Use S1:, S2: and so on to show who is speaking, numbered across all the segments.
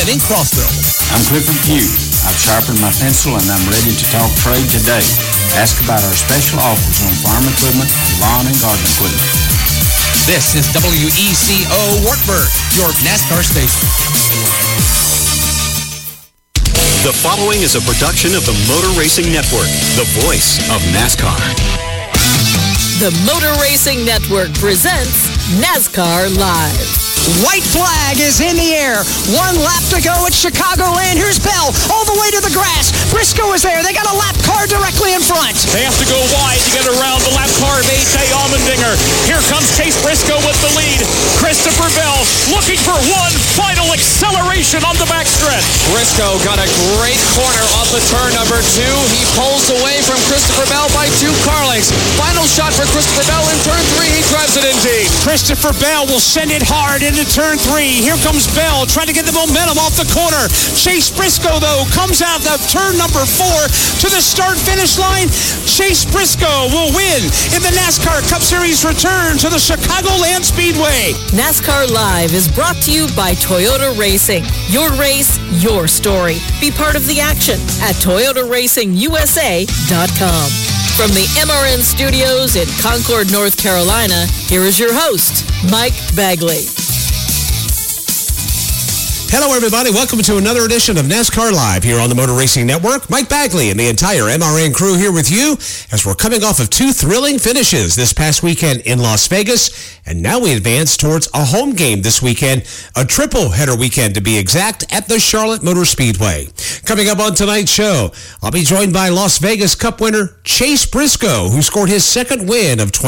S1: in Crossville.
S2: I'm Clifford Pugh. I've sharpened my pencil and I'm ready to talk trade today. Ask about our special offers on farm equipment and lawn and garden equipment.
S1: This is WECO Wartburg, your NASCAR station.
S3: The following is a production of the Motor Racing Network, the voice of NASCAR.
S4: The Motor Racing Network presents NASCAR Live.
S5: White flag is in the air. 1 lap to go at Chicagoland. Here's Bell all the way to the grass. Briscoe is there. They got a lap car directly in front.
S6: They have to go wide to get around the lap car of A.J. Allmendinger. Here comes Chase Briscoe with the lead. Christopher Bell looking for one final acceleration on the backstretch.
S7: Briscoe got a great corner off of turn number 2. He pulls away from Christopher Bell by 2 car lengths. Final shot for Christopher Bell in turn 3. He drives it in deep.
S5: Christopher Bell will send it hard into turn 3. Here comes Bell trying to get the momentum off the corner. Chase Briscoe, though, comes out of turn number 4 to the start-finish line. Chase Briscoe will win in the NASCAR Cup Series return to the Chicagoland Speedway.
S4: NASCAR Live is brought to you by Toyota Racing. Your race, your story. Be part of the action at ToyotaRacingUSA.com. From the MRN studios in Concord, North Carolina, here is your host, Mike Bagley.
S8: Hello, everybody. Welcome to another edition of NASCAR Live here on the Motor Racing Network. Mike Bagley and the entire MRN crew here with you as we're coming off of 2 thrilling finishes this past weekend in Las Vegas. And now we advance towards a home game this weekend, a triple-header weekend to be exact, at the Charlotte Motor Speedway. Coming up on tonight's show, I'll be joined by Las Vegas Cup winner Chase Briscoe, who scored his second win of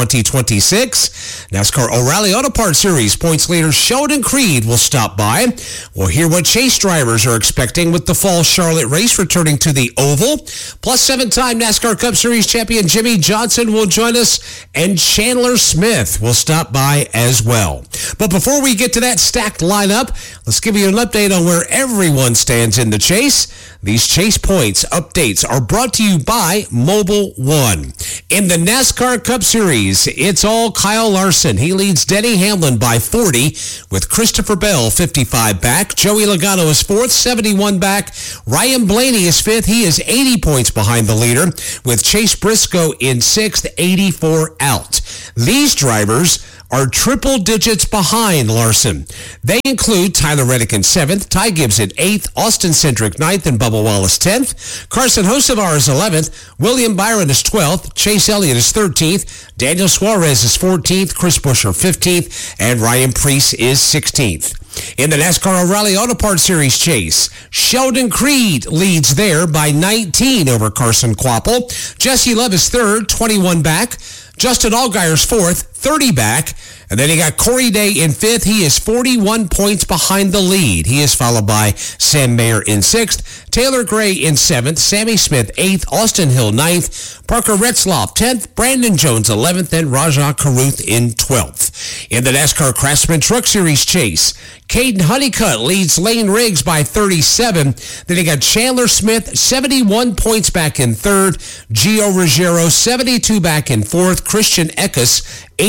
S8: 2026. NASCAR O'Reilly Auto Parts Series points leader Sheldon Creed will stop by. We'll hear what Chase drivers are expecting with the fall Charlotte race returning to the Oval. Plus, 7-time NASCAR Cup Series champion Jimmy Johnson will join us, and Chandler Smith will stop by as well. But before we get to that stacked lineup, let's give you an update on where everyone stands in the chase. These Chase Points updates are brought to you by Mobil 1. In the NASCAR Cup Series, it's all Kyle Larson. He leads Denny Hamlin by 40, with Christopher Bell 55 back. Joey Logano is 4th, 71 back. Ryan Blaney is 5th. He is 80 points behind the leader, with Chase Briscoe in 6th, 84 out. These drivers are triple digits behind Larson. They include Tyler Reddick in 7th, Ty Gibbs at 8th, Austin Cindric 9th, and Bubba Wallace 10th. Carson Hocevar is 11th, William Byron is 12th, Chase Elliott is 13th, Daniel Suarez is 14th, Chris Buescher 15th, and Ryan Preece is 16th. In the NASCAR O'Reilly Auto Parts Series chase, Sheldon Creed leads there by 19 over Carson Kvapil. Jesse Love is 3rd, 21 back. Justin Allgaier's 4th, 30 back. And then you got Corey Day in 5th. He is 41 points behind the lead. He is followed by Sam Mayer in 6th, Taylor Gray in 7th, Sammy Smith 8th, Austin Hill 9th, Parker Retzlaff 10th, Brandon Jones 11th, and Rajah Caruth in 12th. In the NASCAR Craftsman Truck Series chase, Caden Honeycutt leads Lane Riggs by 37. Then you got Chandler Smith, 71 points back in 3rd. Gio Ruggiero, 72 back in 4th. Christian Eckes,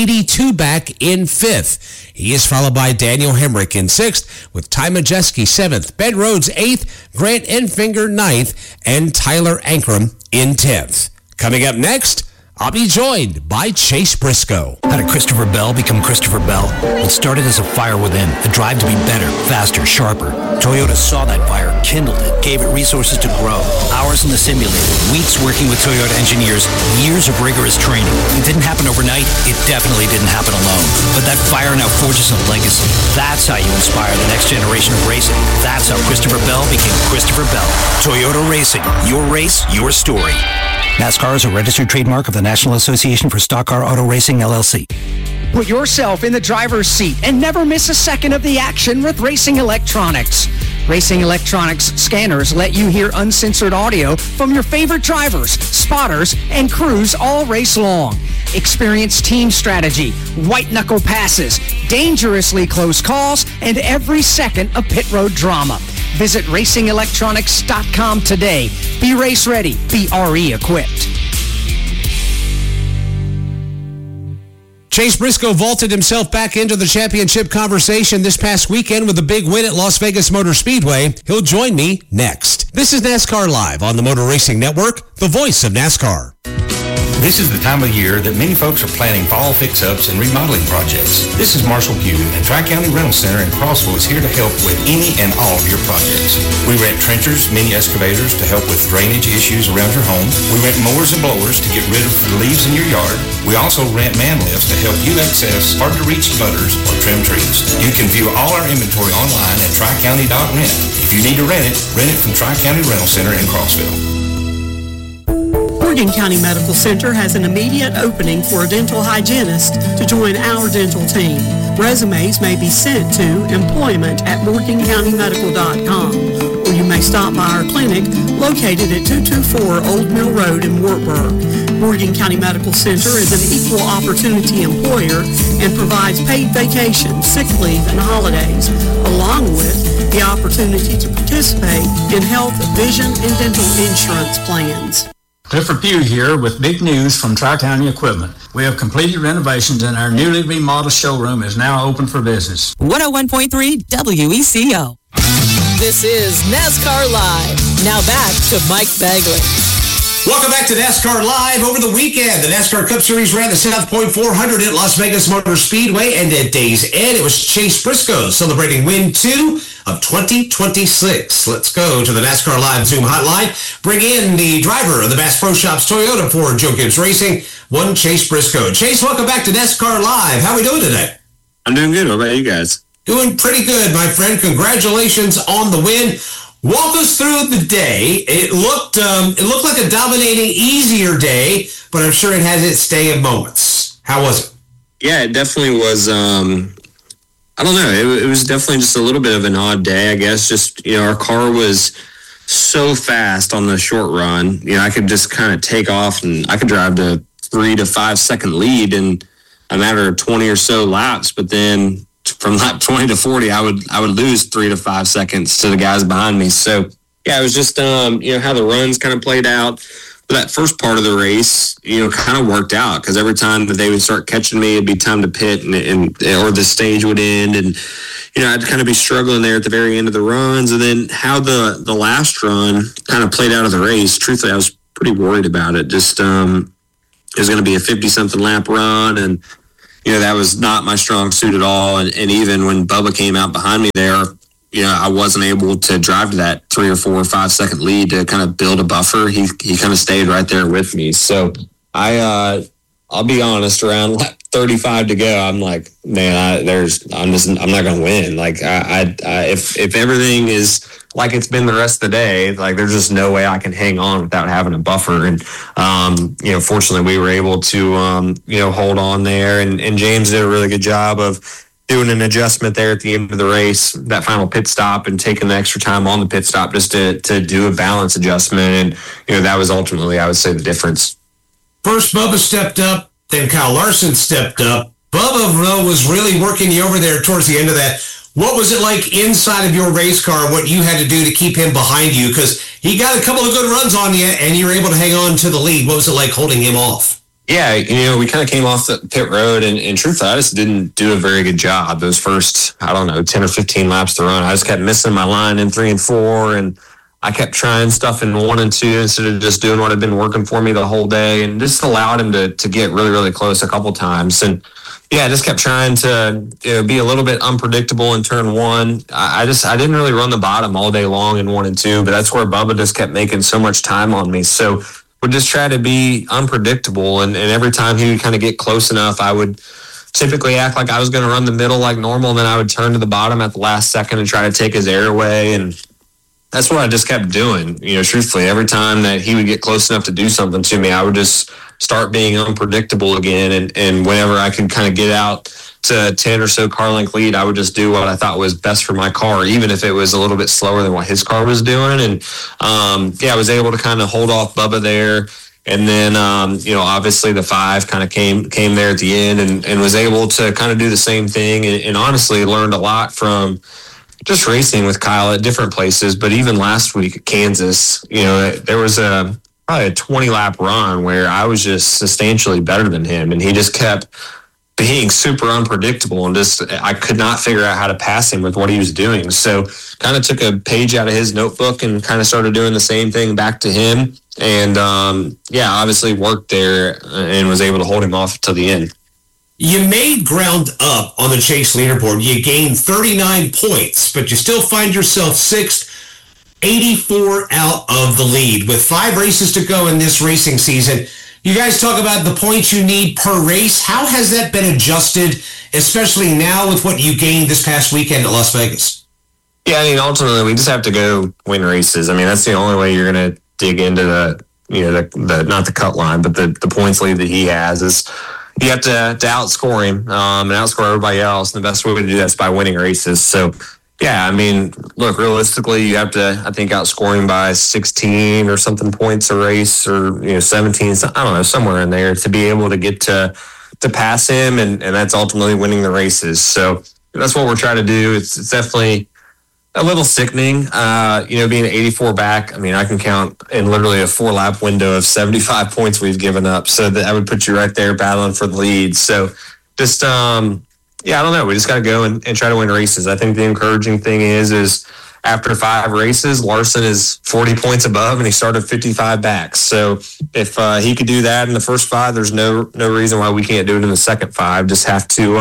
S8: 82 back in 5th. He is followed by Daniel Hemrick in 6th, with Ty Majeski 7th. Ben Rhodes 8th, Grant Enfinger 9th, and Tyler Ankrum in 10th. Coming up next, I'll be joined by Chase Briscoe.
S9: How did Christopher Bell become Christopher Bell? It started as a fire within, a drive to be better, faster, sharper. Toyota saw that fire, kindled it, gave it resources to grow. Hours in the simulator, weeks working with Toyota engineers, years of rigorous training. It didn't happen overnight. It definitely didn't happen alone. But that fire now forges a legacy. That's how you inspire the next generation of racing. That's how Christopher Bell became Christopher Bell. Toyota Racing. Your race, your story. NASCAR is a registered trademark of the National Association for Stock Car Auto Racing, LLC.
S5: Put yourself in the driver's seat and never miss a second of the action with Racing Electronics. Racing Electronics scanners let you hear uncensored audio from your favorite drivers, spotters, and crews all race long. Experience team strategy, white-knuckle passes, dangerously close calls, and every second of pit road drama. Visit RacingElectronics.com today. Be race ready. Be RE equipped.
S8: Chase Briscoe vaulted himself back into the championship conversation this past weekend with a big win at Las Vegas Motor Speedway. He'll join me next. This is NASCAR Live on the Motor Racing Network, the voice of NASCAR.
S10: This is the time of year that many folks are planning fall fix-ups and remodeling projects. This is Marshall Pugh, and Tri-County Rental Center in Crossville is here to help with any and all of your projects. We rent trenchers, mini excavators to help with drainage issues around your home. We rent mowers and blowers to get rid of the leaves in your yard. We also rent man lifts to help you access hard-to-reach butters or trim trees. You can view all our inventory online at tricounty.rent. If you need to rent it from Tri-County Rental Center in Crossville.
S11: Morgan County Medical Center has an immediate opening for a dental hygienist to join our dental team. Resumes may be sent to employment@morgancountymedical.com, or you may stop by our clinic located at 224 Old Mill Road in Wartburg. Morgan County Medical Center is an equal opportunity employer and provides paid vacation, sick leave, and holidays, along with the opportunity to participate in health, vision, and dental insurance plans.
S2: Clifford Pugh here with big news from Tri-County Equipment. We have completed renovations and our newly remodeled showroom is now open for business.
S4: 101.3 WECO. This is NASCAR Live. Now back to Mike Bagley.
S8: Welcome back to NASCAR Live. Over the weekend, the NASCAR Cup Series ran the South Point 400 at Las Vegas Motor Speedway, and at day's end, it was Chase Briscoe celebrating win 2 of 2026. Let's go to the NASCAR Live Zoom hotline. Bring in the driver of the Bass Pro Shops Toyota for Joe Gibbs Racing, one Chase Briscoe. Chase, welcome back to NASCAR Live. How are we doing today?
S12: I'm doing good. What about you guys?
S8: Doing pretty good, my friend. Congratulations on the win. Walk us through the day. It looked like a dominating, easier day, but I'm sure it has its day of moments. How was it?
S12: Yeah, it definitely was. I don't know. It was definitely just a little bit of an odd day, I guess. Just, our car was so fast on the short run. I could just kind of take off and I could drive to 3 to 5 second lead in a matter of 20 or so laps, but then from lap 20 to 40, I would lose 3 to 5 seconds to the guys behind me. So, yeah, it was just, how the runs kind of played out. But that first part of the race, kind of worked out because every time that they would start catching me, it'd be time to pit or the stage would end. And, I'd kind of be struggling there at the very end of the runs. And then how the last run kind of played out of the race, truthfully, I was pretty worried about it. Just, it was going to be a 50-something lap run, and that was not my strong suit at all. And even when Bubba came out behind me there, I wasn't able to drive to that 3 or 4 or 5 second lead to kind of build a buffer. He kind of stayed right there with me. So I'll be honest, around lap 35 to go, I'm like, man, I'm not going to win. Like if everything is like it's been the rest of the day, like there's just no way I can hang on without having a buffer. And, fortunately we were able to, hold on there. And James did a really good job of doing an adjustment there at the end of the race, that final pit stop, and taking the extra time on the pit stop just to do a balance adjustment. And, that was ultimately, I would say, the difference.
S8: First, Bubba stepped up, then Kyle Larson stepped up. Bubba, though, was really working you over there towards the end of that. What was it like inside of your race car, what you had to do to keep him behind you? Because he got a couple of good runs on you, and you were able to hang on to the lead. What was it like holding him off?
S12: Yeah, we kind of came off the pit road, and truthfully, I just didn't do a very good job those first, 10 or 15 laps to run. I just kept missing my line in 3 and 4, and I kept trying stuff in 1 and 2 instead of just doing what had been working for me the whole day, and just allowed him to get really, really close a couple times. And yeah, I just kept trying to be a little bit unpredictable in turn 1. I didn't really run the bottom all day long in 1 and 2, but that's where Bubba just kept making so much time on me. So would just try to be unpredictable, and every time he would kind of get close enough, I would typically act like I was going to run the middle like normal, and then I would turn to the bottom at the last second and try to take his air away. And that's what I just kept doing. Truthfully, every time that he would get close enough to do something to me, I would just start being unpredictable again. And whenever I could kind of get out to 10 or so car length lead, I would just do what I thought was best for my car, even if it was a little bit slower than what his car was doing. And I was able to kind of hold off Bubba there. And then, obviously the 5 kind of came there at the end and was able to kind of do the same thing, and honestly learned a lot from just racing with Kyle at different places. But even last week at Kansas, there was probably a 20 lap run where I was just substantially better than him, and he just kept being super unpredictable, and just I could not figure out how to pass him with what he was doing. So kind of took a page out of his notebook and kind of started doing the same thing back to him. And obviously worked there and was able to hold him off till the end.
S8: You made ground up on the Chase leaderboard. You gained 39 points, but you still find yourself 6th, 84 out of the lead. With 5 races to go in this racing season, you guys talk about the points you need per race. How has that been adjusted, especially now with what you gained this past weekend at Las Vegas?
S12: Yeah, I mean, ultimately, we just have to go win races. I mean, that's the only way you're going to dig into the not the cut line, but the points lead that he has is you have to outscore him and outscore everybody else. And the best way to do that is by winning races. So, yeah, I mean, look, realistically, you have to, I think, outscore him by 16 or something points a race, or 17, I don't know, somewhere in there to be able to get to pass him, and that's ultimately winning the races. So that's what we're trying to do. It's definitely a little sickening, being 84 back. I mean, I can count in literally a 4-lap window of 75 points we've given up. So that would put you right there battling for the lead. So just, I don't know. We just got to go and try to win races. I think the encouraging thing is after 5 races, Larson is 40 points above, and he started 55 back. So if he could do that in the first 5, there's no reason why we can't do it in the second 5. Just have to,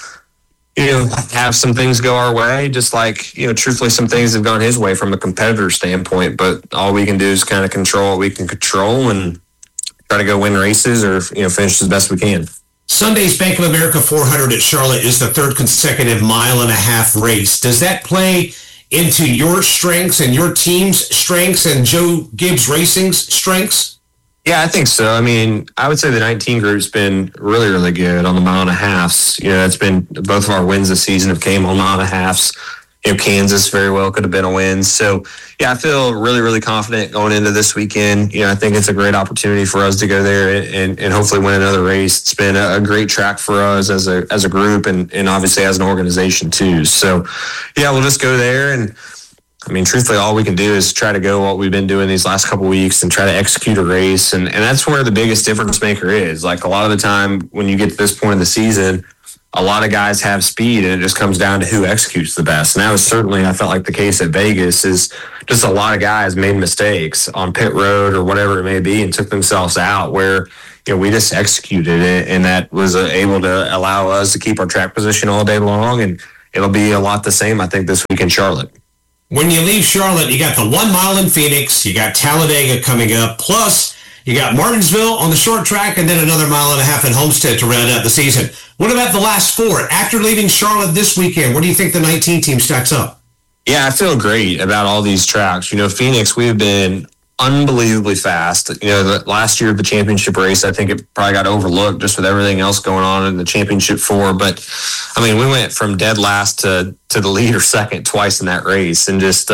S12: have some things go our way, just like, truthfully, some things have gone his way from a competitor standpoint. But all we can do is kind of control what we can control and try to go win races or, finish as best we can.
S8: Sunday's Bank of America 400 at Charlotte is the 3rd consecutive mile-and-a-half race. Does that play into your strengths and your team's strengths and Joe Gibbs Racing's strengths?
S12: Yeah, I think so. I mean, I would say the 19 group's been really, really good on the mile-and-a-halfs. It's been both of our wins this season have came on mile-and-a-halfs. Kansas very well could have been a win. So, yeah, I feel really, really confident going into this weekend. I think it's a great opportunity for us to go there and hopefully win another race. It's been a great track for us as a group and obviously as an organization too. So, yeah, we'll just go there. And, I mean, truthfully, all we can do is try to go what we've been doing these last couple of weeks and try to execute a race. And that's where the biggest difference maker is. Like, a lot of the time when you get to this point of the season, a lot of guys have speed, and it just comes down to who executes the best. And that was certainly, I felt like, the case at Vegas is just a lot of guys made mistakes on pit road or whatever it may be and took themselves out where, we just executed it, and that was able to allow us to keep our track position all day long. And it'll be a lot the same, I think, this week in Charlotte.
S8: When you leave Charlotte, you got the 1 mile in Phoenix, you got Talladega coming up, plus you got Martinsville on the short track, and then another 1.5 miles in Homestead to round out the season. What about the last 4? After leaving Charlotte this weekend, what do you think the 19 team stacks up?
S12: Yeah, I feel great about all these tracks. Phoenix, we've been unbelievably fast. Last year, the championship race, I think it probably got overlooked just with everything else going on in the championship 4. But, I mean, we went from dead last to the lead or second twice in that race, and just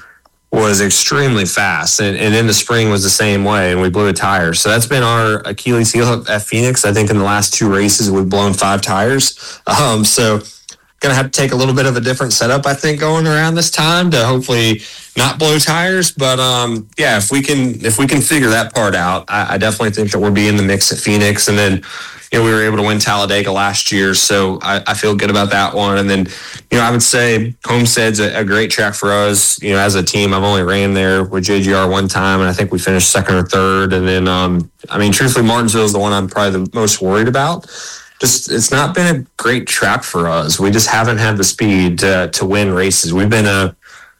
S12: was extremely fast. And in the spring was the same way, and we blew a tire. So that's been our Achilles heel at Phoenix. I think in the last 2 races, we've blown 5 tires. So going to have to take a little bit of a different setup, I think, going around this time to hopefully not blow tires. But if we can figure that part out, I definitely think that we'll be in the mix at Phoenix. And then, we were able to win Talladega last year, so I feel good about that one. And then, I would say Homestead's a great track for us. As a team, I've only ran there with JGR 1 time, and I think we finished 2nd or 3rd. And then, truthfully, Martinsville is the one I'm probably the most worried about. Just, it's not been a great track for us. We just haven't had the speed to win races. We've been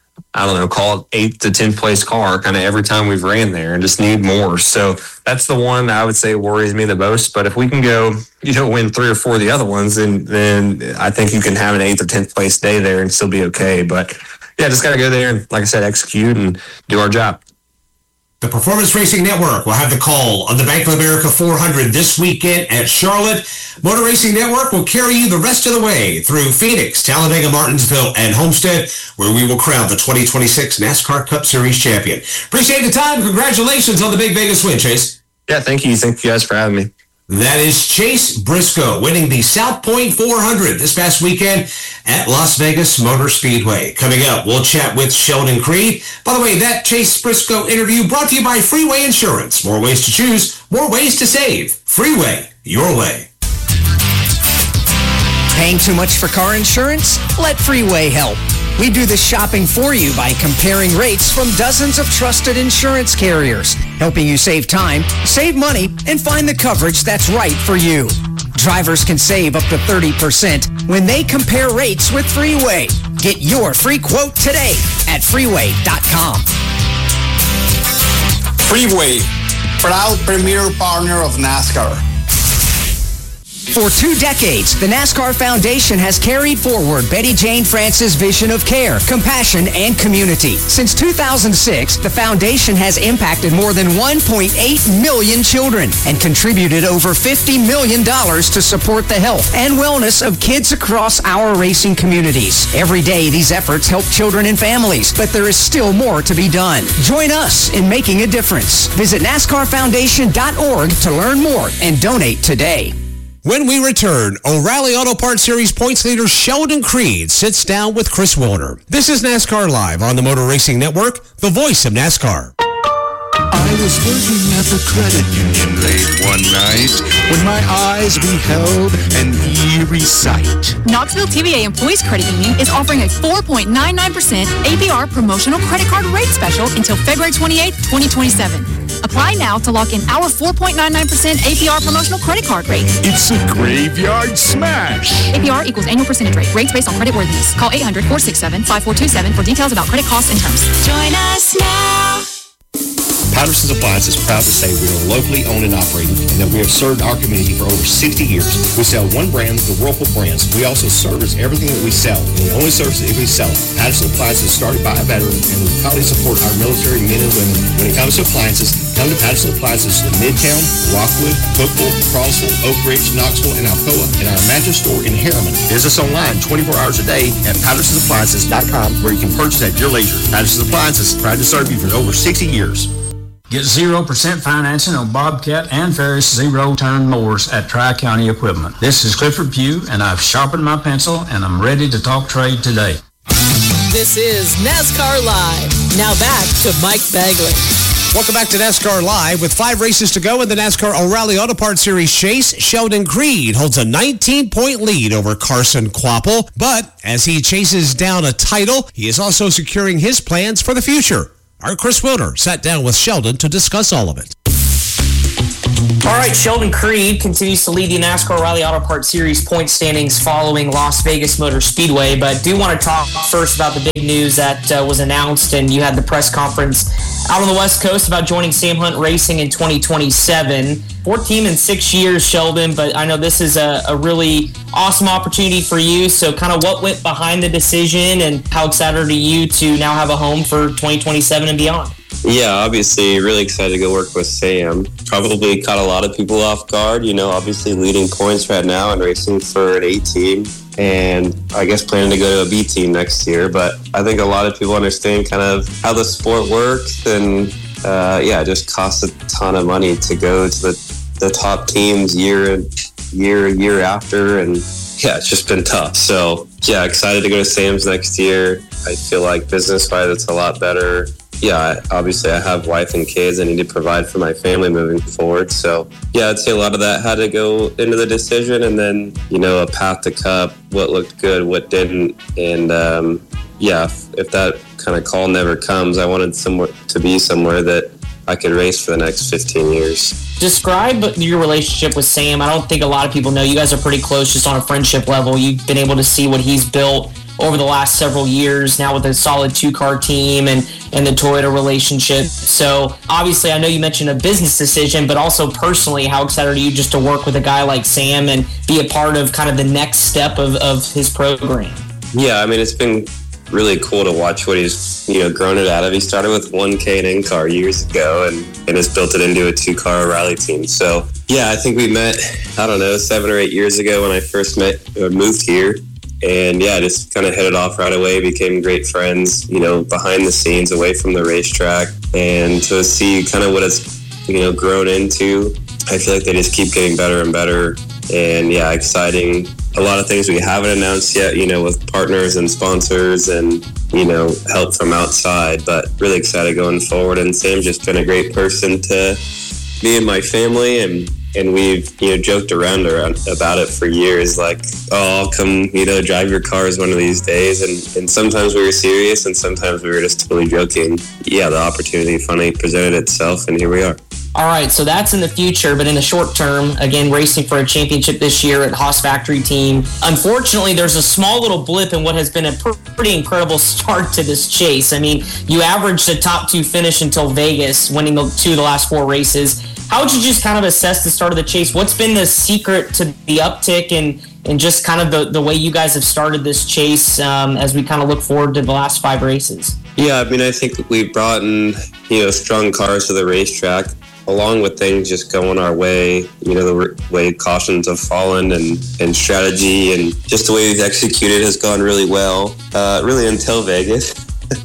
S12: call it 8th to 10th place car kind of every time we've ran there, and just need more. So that's the one that I would say worries me the most. But if we can go, win 3 or 4 of the other ones, then I think you can have an 8th or 10th place day there and still be okay. But yeah, just got to go there and, like I said, execute and do our job.
S8: The Performance Racing Network will have the call on the Bank of America 400 this weekend at Charlotte. Motor Racing Network will carry you the rest of the way through Phoenix, Talladega, Martinsville, and Homestead, where we will crown the 2026 NASCAR Cup Series champion. Appreciate the time. Congratulations on the big Vegas win, Chase.
S12: Yeah, thank you. Thank you guys for having me.
S8: That is Chase Briscoe winning the South Point 400 this past weekend at Las Vegas Motor Speedway. Coming up, we'll chat with Sheldon Creed. By the way, that Chase Briscoe interview brought to you by Freeway Insurance. More ways to choose, more ways to save. Freeway, your way.
S5: Paying too much for car insurance? Let Freeway help. We do the shopping for you by comparing rates from dozens of trusted insurance carriers, helping you save time, save money, and find the coverage that's right for you. Drivers can save up to 30% when they compare rates with Freeway. Get your free quote today at freeway.com.
S2: Freeway, proud premier partner of NASCAR.
S5: For 2 decades, the NASCAR Foundation has carried forward Betty Jane France's vision of care, compassion, and community. Since 2006, the foundation has impacted more than 1.8 million children and contributed over $50 million to support the health and wellness of kids across our racing communities. Every day, these efforts help children and families, but there is still more to be done. Join us in making a difference. Visit NASCARFoundation.org to learn more and donate today.
S8: When we return, O'Reilly Auto Parts Series points leader Sheldon Creed sits down with Chris Wilder. This is NASCAR Live on the Motor Racing Network, the voice of NASCAR.
S13: I was working at the credit union late one night when my eyes beheld an eerie sight.
S14: Knoxville TVA Employees Credit Union is offering a 4.99% APR promotional credit card rate special until February 28, 2027. Apply now to lock in our 4.99% APR promotional credit card rate.
S13: It's a graveyard smash.
S14: APR equals annual percentage rate. Rates based on credit worthiness. Call 800-467-5427 for details about credit costs and terms.
S15: Join us now.
S16: Patterson's Appliance is proud to say we are locally owned and operated and that we have served our community for over 60 years. We sell one brand, the Whirlpool brands. We also service everything that we sell, and we only service it if we sell it. Patterson's Appliances is started by a veteran, and we proudly support our military men and women. When it comes to appliances, come to Patterson's Appliances in Midtown, Rockwood, Cookville, Crossville, Oak Ridge, Knoxville, and Alcoa, and our mattress store in Harriman. Visit us online 24 hours a day at Patterson'sAppliances.com, where you can purchase at your leisure. Patterson's Appliances, proud to serve you for over 60 years.
S2: Get 0% financing on Bobcat and Ferris zero-turn mowers at Tri-County Equipment. This is Clifford Pugh, and I've sharpened my pencil, and I'm ready to talk trade today.
S4: This is NASCAR Live. Now back to Mike Bagley.
S8: Welcome back to NASCAR Live. With 5 races to go in the NASCAR O'Reilly Auto Parts Series chase, Sheldon Creed holds a 19-point lead over Carson Kvapil. But as he chases down a title, he is also securing his plans for the future. Our Chris Wilder sat down with Sheldon to discuss all of it.
S17: All right, Sheldon Creed continues to lead the NASCAR O'Reilly Auto Parts Series point standings following Las Vegas Motor Speedway, but do want to talk first about the big news that was announced, and you had the press conference out on the West Coast about joining Sam Hunt Racing in 2027. 14 and 6 years, Sheldon, but I know this is a really awesome opportunity for you, so kind of what went behind the decision and how excited are you to now have a home for 2027 and beyond?
S12: Yeah, obviously really excited to go work with Sam. Probably caught a lot of people off guard, obviously leading points right now and racing for an A team, and I guess planning to go to a B team next year. But I think a lot of people understand kind of how the sport works, and it just costs a ton of money to go to the top teams year after, and yeah, it's just been tough. So yeah, excited to go to Sam's next year. I feel like business-wise it's a lot better. Yeah, obviously I have wife and kids. I need to provide for my family moving forward. So yeah, I'd say a lot of that had to go into the decision, and then, a path to Cup, what looked good, what didn't. And if that kind of call never comes, I wanted to be somewhere that I could race for the next 15 years.
S17: Describe your relationship with Sam. I don't think a lot of people know. You guys are pretty close just on a friendship level. You've been able to see what he's built over the last several years now with a solid 2-car team and the Toyota relationship. So obviously I know you mentioned a business decision, but also personally, how excited are you just to work with a guy like Sam and be a part of kind of the next step of his program? Yeah,
S12: it's been really cool to watch what he's grown it out of. He started with 1K and in-car years ago and has built it into a 2-car O'Reilly team. So yeah, I think we met 7 or 8 years ago when I first moved here. And yeah, just kind of hit it off right away, became great friends, behind the scenes, away from the racetrack. And to see kind of what it's, grown into, I feel like they just keep getting better and better. And yeah, exciting. A lot of things we haven't announced yet, with partners and sponsors and, help from outside, but really excited going forward. And Sam's just been a great person to me and my family. And and we've, joked around about it for years. Like, oh, I'll come, drive your cars one of these days. And sometimes we were serious, and sometimes we were just totally joking. Yeah, the opportunity finally presented itself, and here we are.
S17: All right, so that's in the future, but in the short term, again, racing for a championship this year at Haas Factory Team. Unfortunately, there's a small little blip in what has been a pretty incredible start to this chase. I mean, you averaged a top 2 finish until Vegas, winning 2 of the last 4 races. How would you just kind of assess the start of the chase? What's been the secret to the uptick and just kind of the way you guys have started this chase as we kind of look forward to the last 5 races?
S12: Yeah, I mean, I think we brought in, strong cars to the racetrack, along with things just going our way, the way cautions have fallen and strategy and just the way we've executed has gone really well, really until Vegas.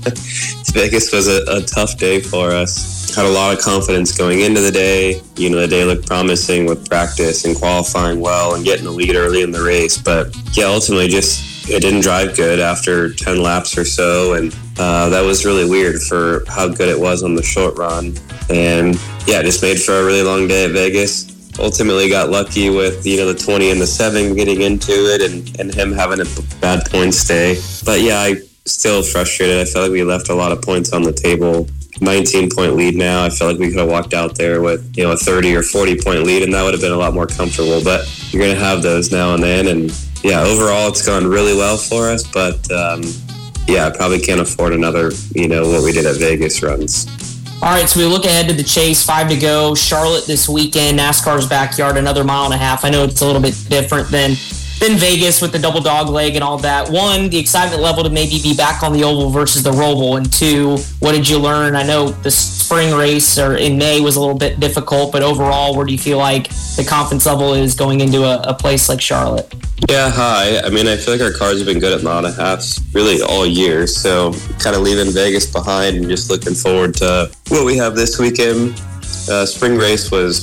S12: Vegas was a tough day for us. Had a lot of confidence going into the day. The day looked promising with practice and qualifying well and getting the lead early in the race. But yeah, ultimately it didn't drive good after 10 laps or so. And that was really weird for how good it was on the short run. And yeah, just made for a really long day at Vegas. Ultimately got lucky with, the 20 and the 7 getting into it and him having a bad points day. But yeah, I still frustrated. I felt like we left a lot of points on the table. 19-point lead now. I felt like we could have walked out there with, a 30 or 40-point lead, and that would have been a lot more comfortable. But you're going to have those now and then. And yeah, overall, it's gone really well for us. But yeah, I probably can't afford another, what we did at Vegas runs.
S17: All right, so we look ahead to the chase, 5 to go. Charlotte this weekend, NASCAR's backyard, another 1.5 miles. I know it's a little bit different than Vegas with the double dog leg and all that. 1, the excitement level to maybe be back on the oval versus the Roval. And 2, what did you learn? I know the spring race or in May was a little bit difficult, but overall, where do you feel like the confidence level is going into a place like Charlotte?
S12: Yeah, high. I mean, I feel like our cars have been good at 1.5 miles really all year. So kind of leaving Vegas behind and just looking forward to what we have this weekend. Spring race was,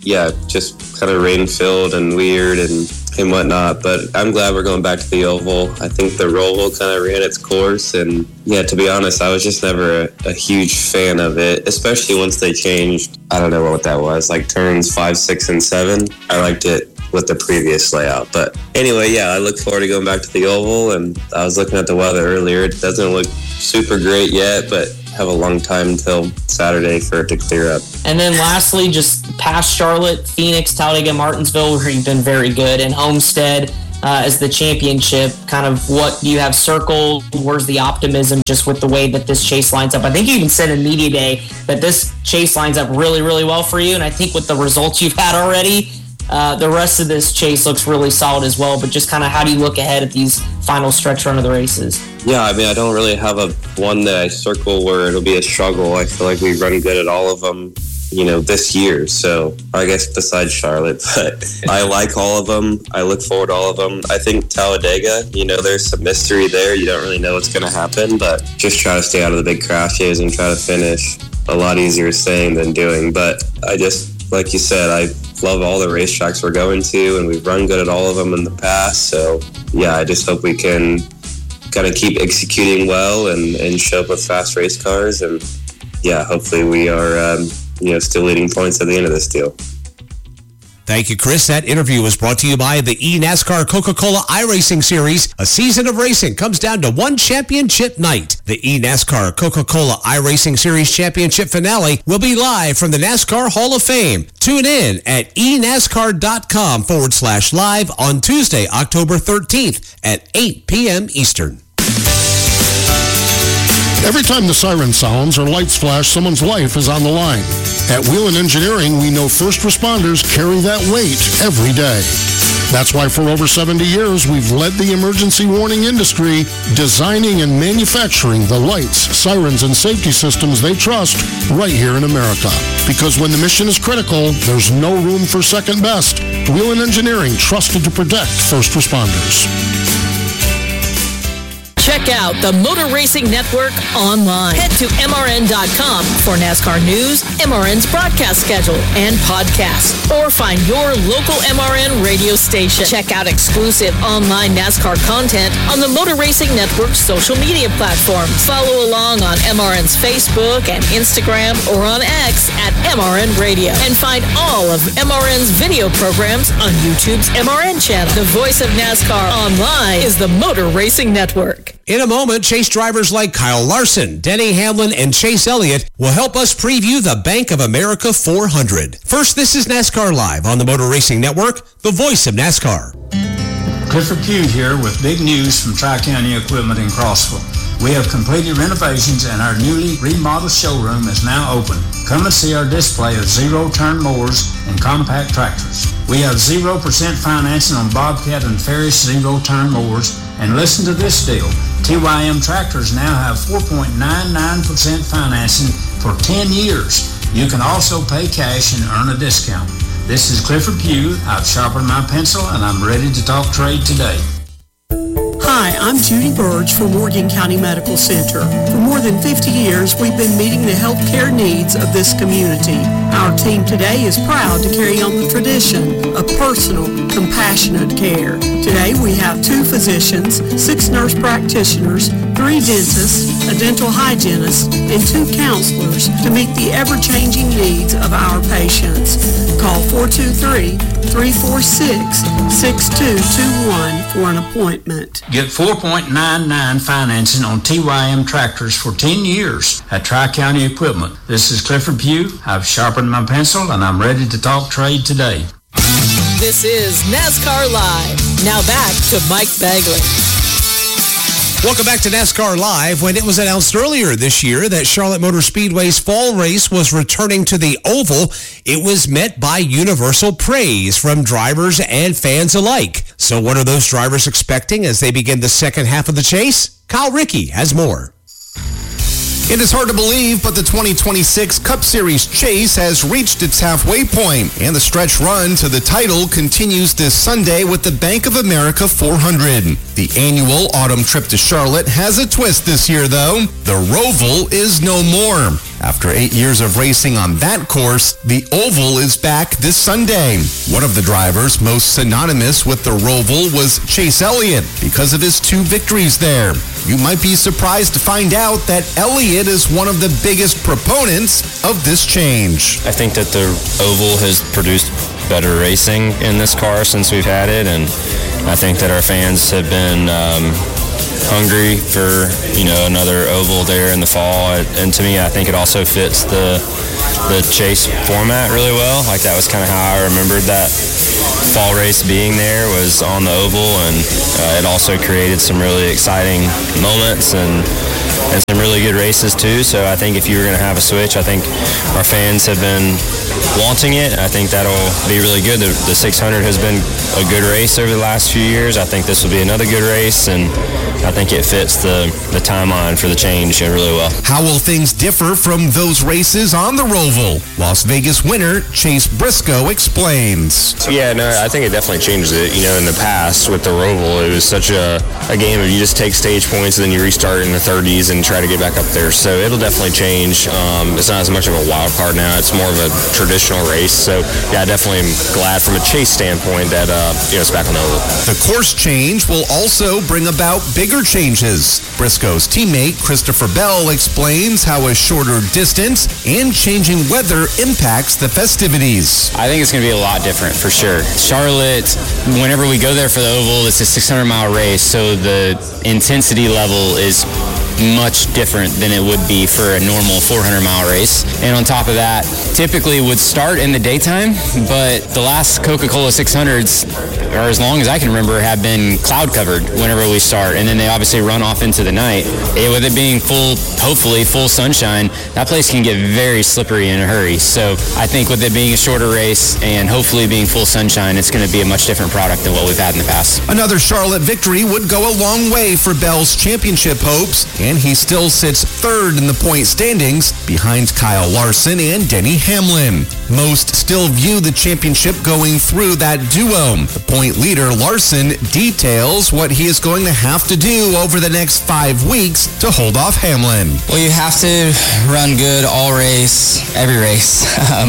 S12: just kind of rain-filled and weird and whatnot, but I'm glad we're going back to the oval. I think the Roval kind of ran its course, and yeah, to be honest, I was just never a huge fan of it, especially once they changed, I don't know what that was, like turns 5, 6, and 7. I liked it with the previous layout. But anyway, yeah, I look forward to going back to the oval, and I was looking at the weather earlier. It doesn't look super great yet, but have a long time until Saturday for it to clear up.
S17: And then lastly, just past Charlotte, Phoenix, Talladega, Martinsville, where you've been very good, and Homestead as the championship. Kind of what do you have circled? Where's the optimism just with the way that this chase lines up? I think you even said in Media Day that this chase lines up really, really well for you, and I think with the results you've had already, the rest of this chase looks really solid as well. But just kind of how do you look ahead at these final stretch run of the races?
S12: Yeah, I mean, I don't really have one that I circle where it'll be a struggle. I feel like we run good at all of them, this year. So I guess besides Charlotte, but I like all of them. I look forward to all of them. I think Talladega, there's some mystery there. You don't really know what's going to happen, but just try to stay out of the big crashes and try to finish. A lot easier saying than doing. But I just, like you said, I love all the racetracks we're going to, and we've run good at all of them in the past. So yeah, I just hope we can kind of keep executing well and show up with fast race cars. And yeah, hopefully we are, still leading points at the end of this deal.
S8: Thank you, Chris. That interview was brought to you by the eNASCAR Coca-Cola iRacing Series. A season of racing comes down to one championship night. The eNASCAR Coca-Cola iRacing Series Championship finale will be live from the NASCAR Hall of Fame. Tune in at enascar.com/live on Tuesday, October 13th at 8 p.m. Eastern.
S18: Every time the siren sounds or lights flash, someone's life is on the line. At Whelen Engineering, we know first responders carry that weight every day. That's why for over 70 years, we've led the emergency warning industry, designing and manufacturing the lights, sirens, and safety systems they trust right here in America. Because when the mission is critical, there's no room for second best. Whelen Engineering, trusted to protect first responders.
S4: Check out the Motor Racing Network online. Head to MRN.com for NASCAR news, MRN's broadcast schedule, and podcasts. Or find your local MRN radio station. Check out exclusive online NASCAR content on the Motor Racing Network's social media platforms. Follow along on MRN's Facebook and Instagram or on X at MRN Radio. And find all of MRN's video programs on YouTube's MRN channel. The voice of NASCAR online is the Motor Racing Network.
S8: In a moment, Chase drivers like Kyle Larson, Denny Hamlin, and Chase Elliott will help us preview the Bank of America 400. First, this is NASCAR Live on the Motor Racing Network, the voice of NASCAR.
S2: Clifford Pugh here with big news from Tri-County Equipment in Crossville. We have completed renovations and our newly remodeled showroom is now open. Come and see our display of zero-turn mowers and compact tractors. We have 0% financing on Bobcat and Ferris zero-turn mowers. And listen to this deal. TYM tractors now have 4.99% financing for 10 years. You can also pay cash and earn a discount. This is Clifford Pugh. I've sharpened my pencil and I'm ready to talk trade today.
S11: Hi, I'm Judy Burge from Morgan County Medical Center. For more than 50 years, we've been meeting the healthcare needs of this community. Our team today is proud to carry on the tradition of personal, compassionate care. Today, we have 2 physicians, 6 nurse practitioners, 3 dentists, a dental hygienist, and 2 counselors to meet the ever-changing needs of our patients. Call 423-346-6221 for an appointment.
S2: Get 4.99 financing on TYM tractors for 10 years at Tri-County Equipment. This is Clifford Pugh. I've sharpened my pencil and I'm ready to talk trade today.
S4: This is NASCAR Live. Now back to Mike Bagley.
S8: Welcome back to NASCAR Live. When it was announced earlier this year that Charlotte Motor Speedway's fall race was returning to the Oval, it was met by universal praise from drivers and fans alike. So what are those drivers expecting as they begin the second half of the chase? Kyle Rickey has more.
S19: It is hard to believe, but the 2026 Cup Series chase has reached its halfway point, and the stretch run to the title continues this Sunday with the Bank of America 400. The annual autumn trip to Charlotte has a twist this year, though. The Roval is no more. After 8 years of racing on that course, the Oval is back this Sunday. One of the drivers most synonymous with the Roval was Chase Elliott because of his 2 victories there. You might be surprised to find out that Elliott is one of the biggest proponents of this change.
S20: I think that the Oval has produced better racing in this car since we've had it, and I think that our fans have been hungry for, another Oval there in the fall. And to me, I think it also fits the chase format really well. Like, that was kind of how I remembered that fall race being there, was on the Oval, and it also created some really exciting moments and some really good races too. So I think if you were going to have a switch, I think our fans have been wanting it. I think that'll be really good. The 600 has been a good race over the last few years. I think this will be another good race, and I think it fits the timeline for the change really well.
S19: How will things differ from those races on the Roval? Las Vegas winner Chase Briscoe explains.
S20: Yeah, no, I think it definitely changes it. In the past with the Roval, it was such a game of you just take stage points and then you restart in the 30s and try to get back up there. So it'll definitely change. It's not as much of a wild card now. It's more of a traditional race. So yeah, I definitely am glad from a chase standpoint that it's back on the Oval.
S19: The course change will also bring about bigger changes. Briscoe's teammate Christopher Bell explains how a shorter distance and changing weather impacts the festivities.
S21: I think it's going to be a lot different for sure. Charlotte, whenever we go there for the Oval, it's a 600-mile race, so the intensity level is much different than it would be for a normal 400-mile race. And on top of that, typically would start in the daytime, but the last Coca-Cola 600s, or as long as I can remember, have been cloud covered whenever we start, and then they obviously run off into the night. With it being hopefully full sunshine, that place can get very slippery in a hurry. So I think with it being a shorter race and hopefully being full sunshine, it's going to be a much different product than what we've had in the past.
S19: Another Charlotte victory would go a long way for Bell's championship hopes, and he still sits third in the point standings behind Kyle Larson and Denny Hamlin. Most still view the championship going through that duo. The point leader, Larson, details what he is going to have to do over the next 5 weeks to hold off Hamlin.
S1: Well, you have to run good all race, every race.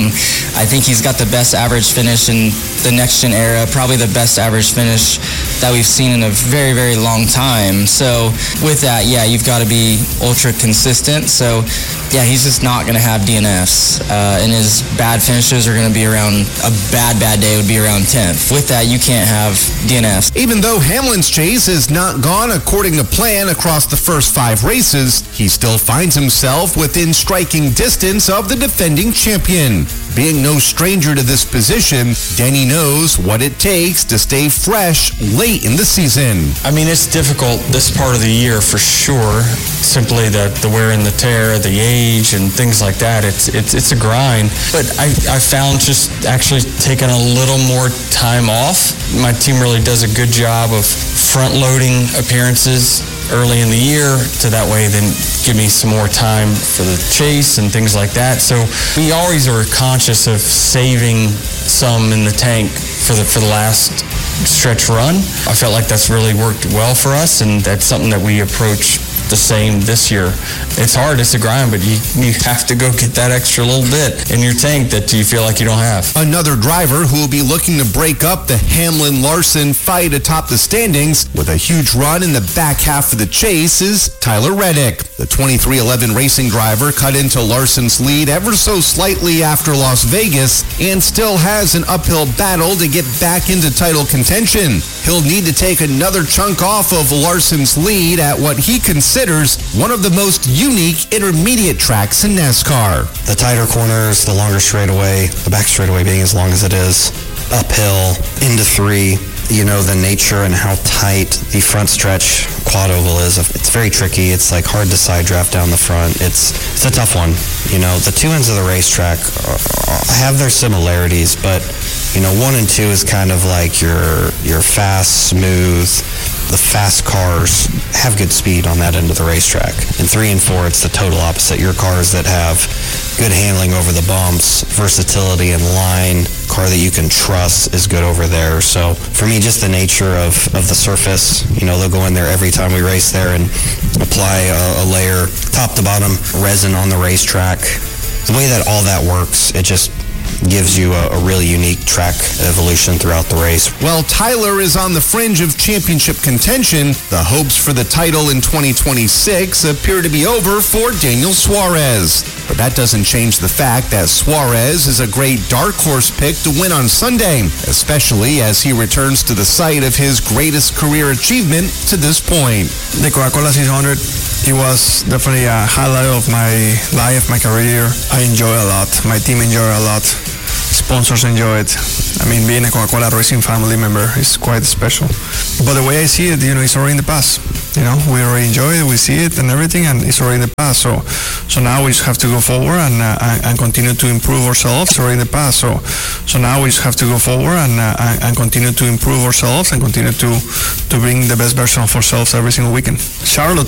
S1: I think he's got the best average finish in the next-gen era, probably the best average finish that we've seen in a very, very long time. So with that, yeah, you've got to be ultra consistent. So yeah, he's just not going to have DNFs. And his bad finishes are going to be around, a bad day would be around 10th. With that, you can't have DNFs.
S19: Even though Hamlin's chase has not gone according to plan across the first 5 races, he still finds himself within striking distance of the defending champion. Being no stranger to this position, Denny knows what it takes to stay fresh late in the season.
S22: I mean, it's difficult this part of the year for sure. Simply the wear and the tear, the age, and things like that. It's a grind. But I found just actually taking a little more time off. My team really does a good job of front-loading appearances early in the year to that way then give me some more time for the chase and things like that. So we always are conscious of saving some in the tank for the last stretch run. I felt like that's really worked well for us, and that's something that we approach the same this year. It's hard, it's a grind, but you have to go get that extra little bit in your tank that you feel like you don't have.
S19: Another driver who will be looking to break up the Hamlin-Larson fight atop the standings with a huge run in the back half of the chase is Tyler Reddick. The 23XI Racing driver cut into Larson's lead ever so slightly after Las Vegas and still has an uphill battle to get back into title contention. He'll need to take another chunk off of Larson's lead at what he considers one of the most unique intermediate tracks in NASCAR.
S23: The tighter corners, the longer straightaway, the back straightaway being as long as it is, uphill, into 3. You know, the nature and how tight the front stretch quad oval is. It's very tricky. It's like hard to side draft down the front. It's a tough one. You know, the two ends of the racetrack have their similarities, but you know, 1 and 2 is kind of like your fast, smooth. The fast cars have good speed on that end of the racetrack. And 3 and 4, it's the total opposite. Your cars that have good handling over the bumps, versatility in line, car that you can trust is good over there. So for me, just the nature of the surface, you know, they'll go in there every time we race there and apply a layer, top to bottom, resin on the racetrack. The way that all that works, it just gives you a really unique track evolution throughout the race.
S19: While Tyler is on the fringe of championship contention, the hopes for the title in 2026 appear to be over for Daniel Suarez. But that doesn't change the fact that Suarez is a great dark horse pick to win on Sunday, especially as he returns to the site of his greatest career achievement to this point.
S24: The Coca-Cola 600, it was definitely a highlight of my life, my career. I enjoy a lot. My team enjoy a lot. Sponsors enjoy it. I mean, being a Coca-Cola Racing family member is quite special. But the way I see it, you know, it's already in the past. You know, we already enjoy it, we see it and everything, and it's already in the past. So now we just have to go forward and continue to improve ourselves. It's already in the past. So now we just have to go forward and continue to improve ourselves and continue to bring the best version of ourselves every single weekend. Charlotte